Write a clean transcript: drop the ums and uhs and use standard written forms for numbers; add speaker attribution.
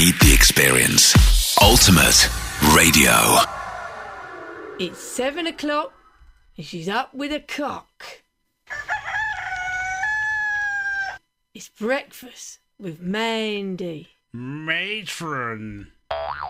Speaker 1: Eat the experience. Ultimate Radio.
Speaker 2: It's 7 o'clock and she's up with a cock. It's breakfast with Mandy.
Speaker 3: Matron.